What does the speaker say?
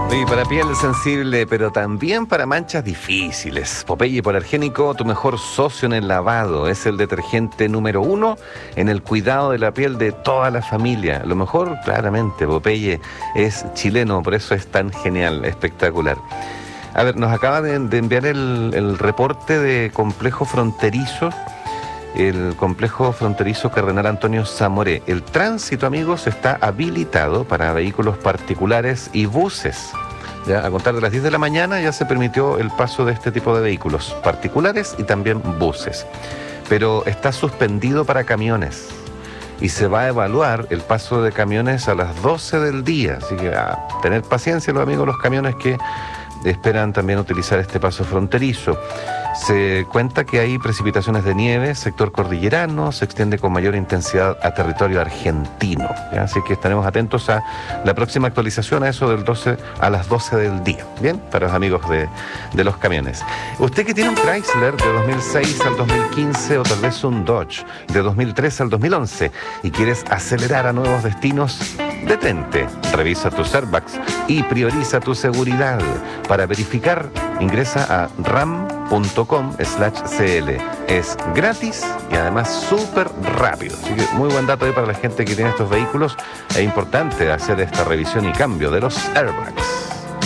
Y para piel sensible, pero también para manchas difíciles. Popeye Hipoalergénico, tu mejor socio en el lavado. Es el detergente número 1 en el cuidado de la piel de toda la familia. Lo mejor, claramente, Popeye es chileno, por eso es tan genial, espectacular. A ver, nos acaba de enviar el reporte de complejo fronterizo. El complejo fronterizo Cardenal Antonio Zamoré. El tránsito, amigos, está habilitado para vehículos particulares y buses. Ya, a contar de las 10 de la mañana ya se permitió el paso de este tipo de vehículos particulares y también buses. Pero está suspendido para camiones y se va a evaluar el paso de camiones a las 12 del día. Así que a tener paciencia los amigos, los camiones que esperan también utilizar este paso fronterizo. Se cuenta que hay precipitaciones de nieve, sector cordillerano, se extiende con mayor intensidad a territorio argentino, ¿ya? Así que estaremos atentos a la próxima actualización, a eso del 12 a las 12 del día, ¿bien? Para los amigos de los camiones. Usted que tiene un Chrysler de 2006 al 2015 o tal vez un Dodge de 2003 al 2011 y quieres acelerar a nuevos destinos, detente, revisa tus airbags y prioriza tu seguridad. Para verificar, ingresa a ram.com/cl. Es gratis y además súper rápido. Así que muy buen dato ahí para la gente que tiene estos vehículos. Es importante hacer esta revisión y cambio de los airbags.